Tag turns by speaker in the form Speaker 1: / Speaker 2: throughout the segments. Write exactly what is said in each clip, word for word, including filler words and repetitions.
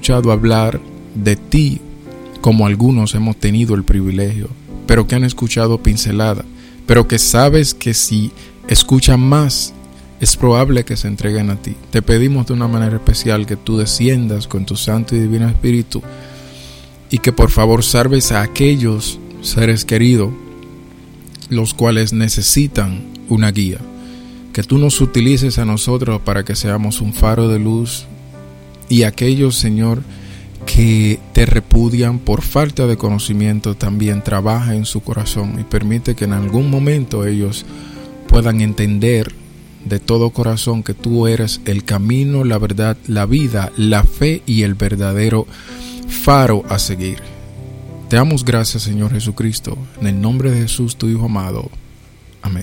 Speaker 1: escuchado hablar de ti, como algunos hemos tenido el privilegio, pero que han escuchado pincelada, pero que sabes que si escuchan más, es probable que se entreguen a ti. Te pedimos de una manera especial que tú desciendas con tu Santo y Divino Espíritu y que por favor salves a aquellos seres queridos los cuales necesitan una guía. Que tú nos utilices a nosotros para que seamos un faro de luz, y aquellos, Señor, que te repudian por falta de conocimiento, también trabaja en su corazón y permite que en algún momento ellos puedan entender de todo corazón que tú eres el camino, la verdad, la vida, la fe y el verdadero faro a seguir. Te damos gracias, Señor Jesucristo, en el nombre de Jesús, tu Hijo amado. Amén.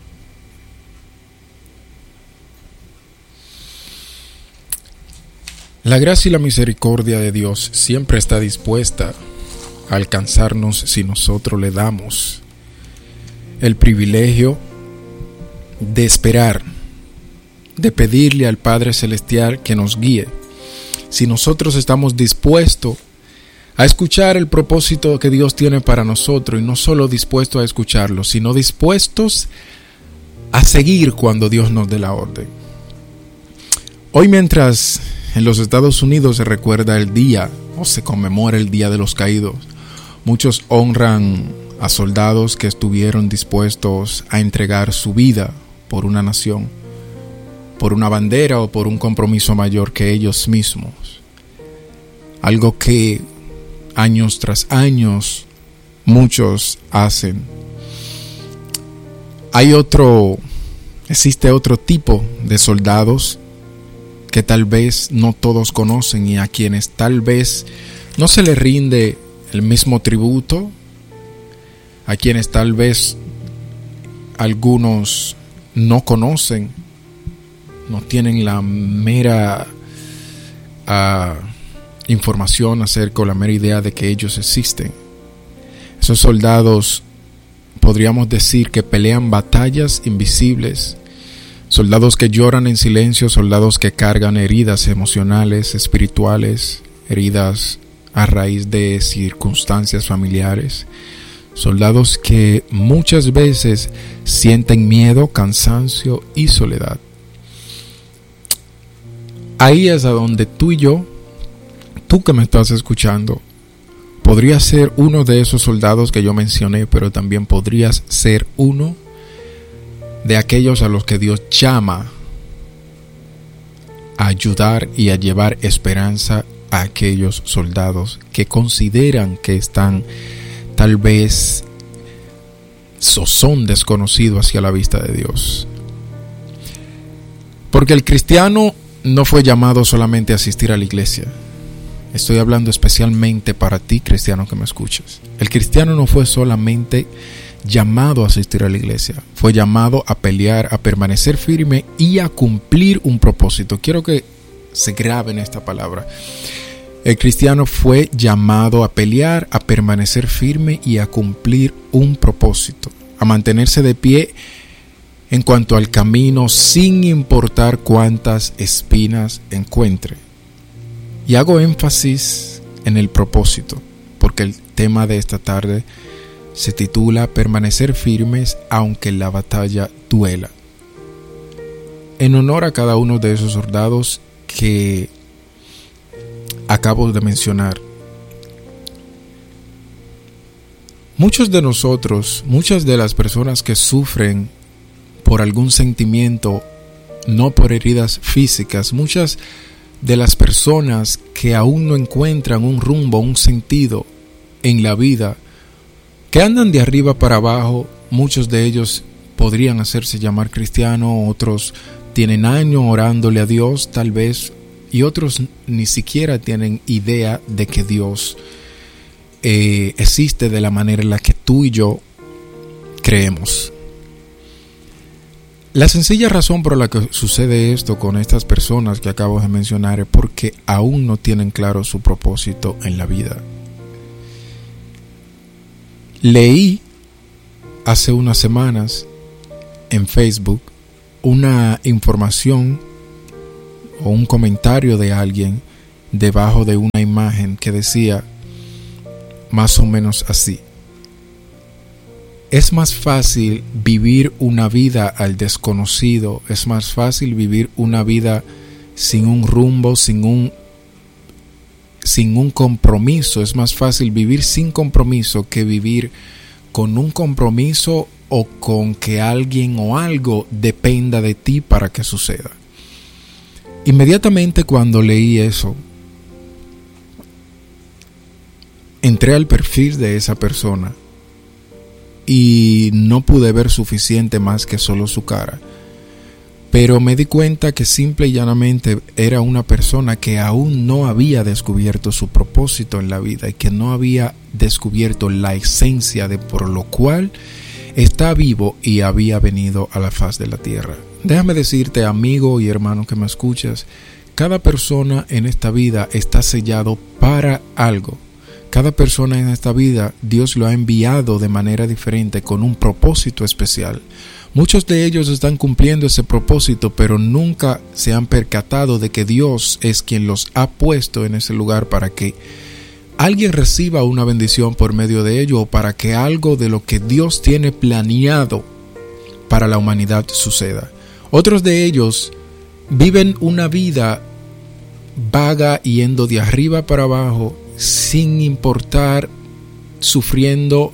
Speaker 1: La gracia y la misericordia de Dios siempre está dispuesta a alcanzarnos si nosotros le damos el privilegio de esperar, de pedirle al Padre Celestial que nos guíe. Si nosotros estamos dispuestos a escuchar el propósito que Dios tiene para nosotros, y no solo dispuestos a escucharlo, sino dispuestos a seguir cuando Dios nos dé la orden. Hoy, mientras en los Estados Unidos se recuerda el día o se conmemora el Día de los Caídos, muchos honran a soldados que estuvieron dispuestos a entregar su vida por una nación, por una bandera o por un compromiso mayor que ellos mismos. Algo que años tras años muchos hacen. Hay otro, existe otro tipo de soldados que tal vez no todos conocen y a quienes tal vez no se les rinde el mismo tributo, a quienes tal vez algunos no conocen, no tienen la mera uh, información acerca o la mera idea de que ellos existen. Esos soldados podríamos decir que pelean batallas invisibles, soldados que lloran en silencio, soldados que cargan heridas emocionales, espirituales, heridas a raíz de circunstancias familiares, soldados que muchas veces sienten miedo, cansancio y soledad. Ahí es a donde tú y yo, tú que me estás escuchando, podrías ser uno de esos soldados que yo mencioné, pero también podrías ser uno de aquellos a los que Dios llama a ayudar y a llevar esperanza a aquellos soldados que consideran que están tal vez o son desconocidos hacia la vista de Dios. Porque el cristiano no fue llamado solamente a asistir a la iglesia. Estoy hablando especialmente para ti, cristiano, que me escuchas. El cristiano no fue solamente llamado a asistir a la iglesia, fue llamado a pelear, a permanecer firme y a cumplir un propósito. Quiero que se graben esta palabra. El cristiano fue llamado a pelear, a permanecer firme y a cumplir un propósito, a mantenerse de pie en cuanto al camino sin importar cuántas espinas encuentre. Y hago énfasis en el propósito, porque el tema de esta tarde se titula Permanecer firmes aunque la batalla duela. En honor a cada uno de esos soldados que acabo de mencionar. Muchos de nosotros, muchas de las personas que sufren por algún sentimiento, no por heridas físicas, muchas de las personas que aún no encuentran un rumbo, un sentido en la vida, que andan de arriba para abajo, muchos de ellos podrían hacerse llamar cristianos, otros tienen años orándole a Dios tal vez, y otros ni siquiera tienen idea de que Dios eh, existe de la manera en la que tú y yo creemos. La sencilla razón por la que sucede esto con estas personas que acabo de mencionar es porque aún no tienen claro su propósito en la vida. Leí hace unas semanas en Facebook una información o un comentario de alguien debajo de una imagen que decía más o menos así: es más fácil vivir una vida al desconocido, es más fácil vivir una vida sin un rumbo, sin un, sin un compromiso, es más fácil vivir sin compromiso que vivir con un compromiso o con que alguien o algo dependa de ti para que suceda. Inmediatamente cuando leí eso, entré al perfil de esa persona y no pude ver suficiente más que solo su cara. Pero me di cuenta que simple y llanamente era una persona que aún no había descubierto su propósito en la vida y que no había descubierto la esencia de por lo cual está vivo y había venido a la faz de la tierra. Déjame decirte, amigo y hermano que me escuchas, cada persona en esta vida está sellado para algo. Cada persona en esta vida Dios lo ha enviado de manera diferente con un propósito especial. Muchos de ellos están cumpliendo ese propósito, pero nunca se han percatado de que Dios es quien los ha puesto en ese lugar para que alguien reciba una bendición por medio de ello o para que algo de lo que Dios tiene planeado para la humanidad suceda. Otros de ellos viven una vida vaga, yendo de arriba para abajo, sin importar, sufriendo,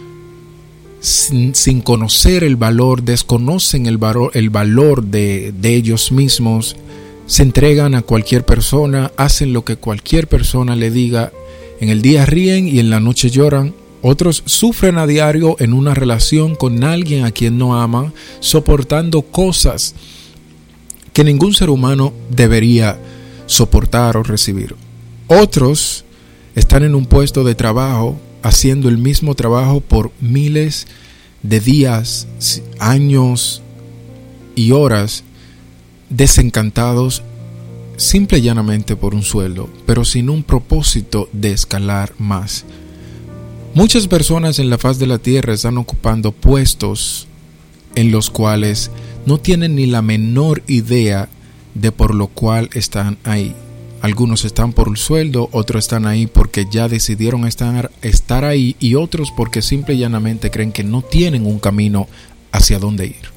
Speaker 1: sin, sin conocer el valor, desconocen el valor, el valor de, de ellos mismos, se entregan a cualquier persona, hacen lo que cualquier persona le diga, en el día ríen y en la noche lloran. Otros sufren a diario en una relación con alguien a quien no aman, soportando cosas que ningún ser humano debería soportar o recibir. Otros están en un puesto de trabajo haciendo el mismo trabajo por miles de días, años y horas, desencantados simple y llanamente por un sueldo, pero sin un propósito de escalar más. Muchas personas en la faz de la tierra están ocupando puestos en los cuales no tienen ni la menor idea de por lo cual están ahí. Algunos están por el sueldo, otros están ahí porque ya decidieron estar, estar ahí y otros porque simple y llanamente creen que no tienen un camino hacia dónde ir.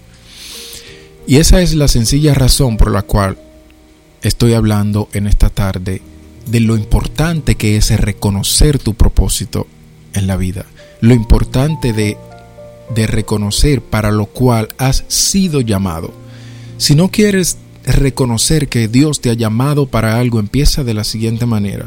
Speaker 1: Y esa es la sencilla razón por la cual estoy hablando en esta tarde de lo importante que es reconocer tu propósito en la vida, lo importante de, de reconocer para lo cual has sido llamado. Si no quieres reconocer que Dios te ha llamado para algo, empieza de la siguiente manera: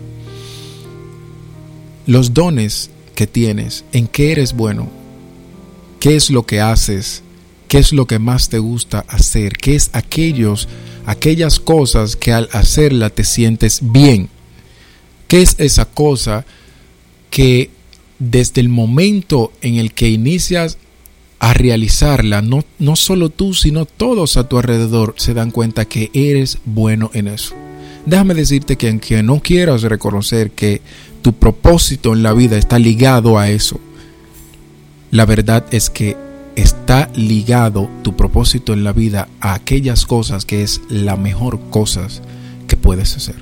Speaker 1: los dones que tienes, en qué eres bueno, qué es lo que haces, qué es lo que más te gusta hacer, qué es aquellos, aquellas cosas que al hacerla te sientes bien, qué es esa cosa que desde el momento en el que inicias a realizarla, no, no solo tú, sino todos a tu alrededor se dan cuenta que eres bueno en eso. Déjame decirte que aunque no quieras reconocer que tu propósito en la vida está ligado a eso, la verdad es que está ligado tu propósito en la vida a aquellas cosas que es la mejor cosa que puedes hacer.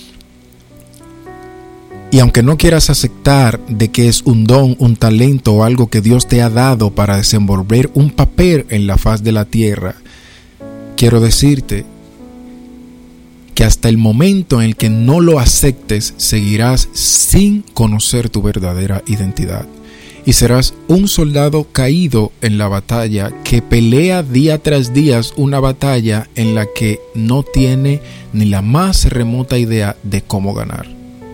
Speaker 1: Y aunque no quieras aceptar de que es un don, un talento o algo que Dios te ha dado para desenvolver un papel en la faz de la tierra, quiero decirte que hasta el momento en el que no lo aceptes, seguirás sin conocer tu verdadera identidad. Y serás un soldado caído en la batalla que pelea día tras día una batalla en la que no tiene ni la más remota idea de cómo ganar.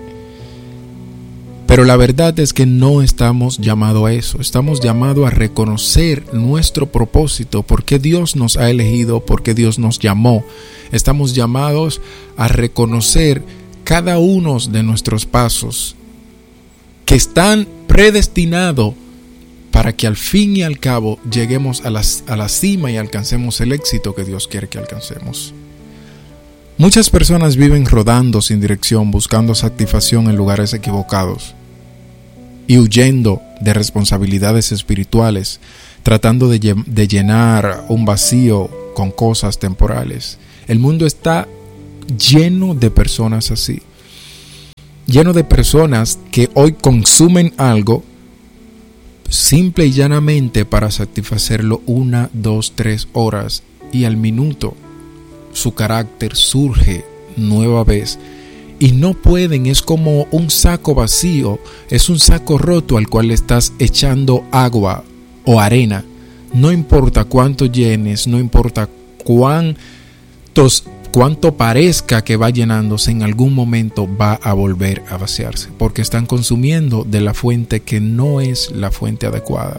Speaker 1: Pero la verdad es que no estamos llamados a eso. Estamos llamados a reconocer nuestro propósito, por qué Dios nos ha elegido, por qué Dios nos llamó. Estamos llamados a reconocer cada uno de nuestros pasos que están predestinados para que al fin y al cabo lleguemos a la, a la cima y alcancemos el éxito que Dios quiere que alcancemos. Muchas personas viven rodando sin dirección, buscando satisfacción en lugares equivocados y huyendo de responsabilidades espirituales, tratando de, de llenar un vacío con cosas temporales. El mundo está lleno de personas así. Lleno de personas que hoy consumen algo simple y llanamente para satisfacerlo una, dos, tres horas, y al minuto su carácter surge nueva vez y no pueden. Es como un saco vacío, es un saco roto al cual le estás echando agua o arena. No importa cuánto llenes, no importa cuántos, cuánto parezca que va llenándose, en algún momento va a volver a vaciarse, porque están consumiendo de la fuente que no es la fuente adecuada.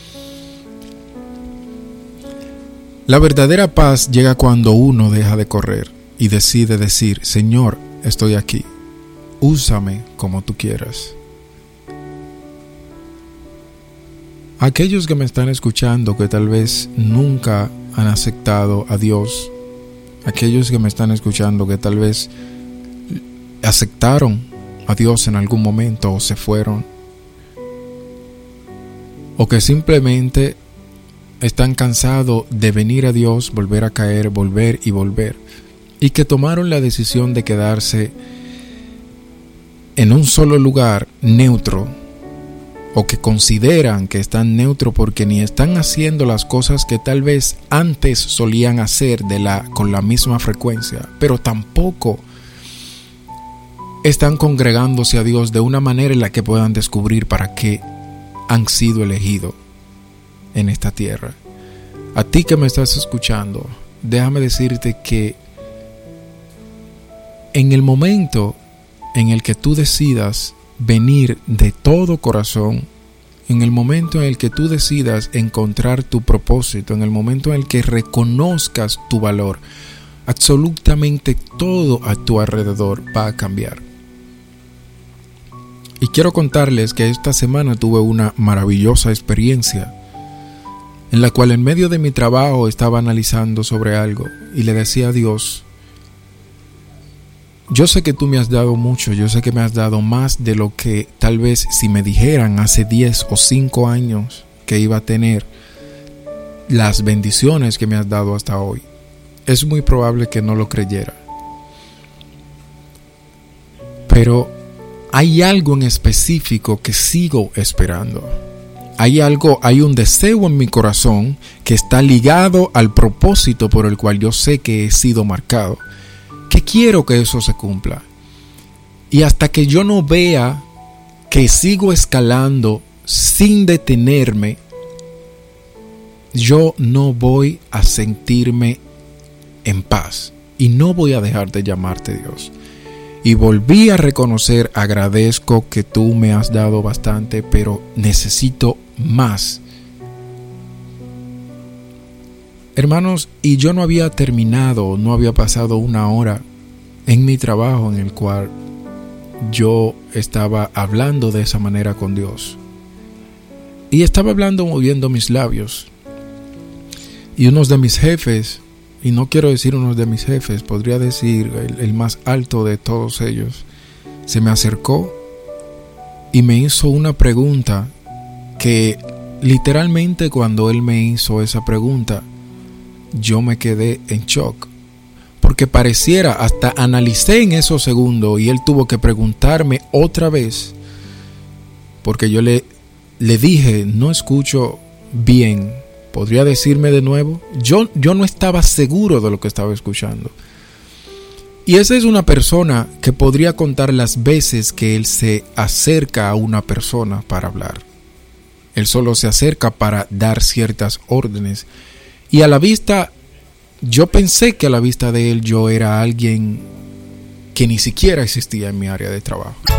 Speaker 1: La verdadera paz llega cuando uno deja de correr y decide decir: Señor, estoy aquí, úsame como tú quieras. Aquellos que me están escuchando que tal vez nunca han aceptado a Dios, aquellos que me están escuchando que tal vez aceptaron a Dios en algún momento o se fueron, o que simplemente están cansados de venir a Dios, volver a caer, volver y volver, y que tomaron la decisión de quedarse en un solo lugar neutro, o que consideran que están neutro porque ni están haciendo las cosas que tal vez antes solían hacer de la, con la misma frecuencia, pero tampoco están congregándose a Dios de una manera en la que puedan descubrir para qué han sido elegidos en esta tierra. A ti que me estás escuchando, déjame decirte que en el momento en el que tú decidas venir de todo corazón, en el momento en el que tú decidas encontrar tu propósito, en el momento en el que reconozcas tu valor, absolutamente todo a tu alrededor va a cambiar. Y quiero contarles que esta semana tuve una maravillosa experiencia en la cual en medio de mi trabajo estaba analizando sobre algo y le decía a Dios: yo sé que tú me has dado mucho, yo sé que me has dado más de lo que tal vez si me dijeran hace diez o cinco años que iba a tener las bendiciones que me has dado hasta hoy. Es muy probable que no lo creyera. Pero hay algo en específico que sigo esperando. Hay algo, hay un deseo en mi corazón que está ligado al propósito por el cual yo sé que he sido marcado, que quiero que eso se cumpla. Y hasta que yo no vea que sigo escalando sin detenerme, yo no voy a sentirme en paz y no voy a dejar de llamarte Dios. Y volví a reconocer: agradezco que tú me has dado bastante, pero necesito más. Hermanos, y yo no había terminado, no había pasado una hora en mi trabajo en el cual yo estaba hablando de esa manera con Dios. Y estaba hablando moviendo mis labios. Y uno de mis jefes, y no quiero decir uno de mis jefes, podría decir el, el más alto de todos ellos, se me acercó y me hizo una pregunta que literalmente cuando él me hizo esa pregunta, yo me quedé en shock, porque pareciera, hasta analicé en esos segundos y él tuvo que preguntarme otra vez, porque yo le, le dije: no escucho bien, ¿podría decirme de nuevo? Yo, yo no estaba seguro de lo que estaba escuchando. Y esa es una persona que podría contar las veces que él se acerca a una persona para hablar. Él solo se acerca para dar ciertas órdenes. Y a la vista, yo pensé que a la vista de él yo era alguien que ni siquiera existía en mi área de trabajo.